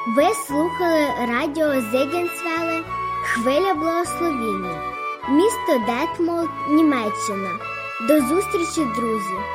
Ви слухали радіо Зегенсвеле «Хвиля благословіння», місто Детмолд, Німеччина. До зустрічі, друзі!